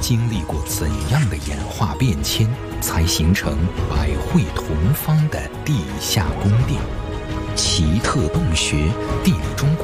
经历过怎样的演化变迁，才形成百会同方的地下宫殿？奇特洞穴、地理中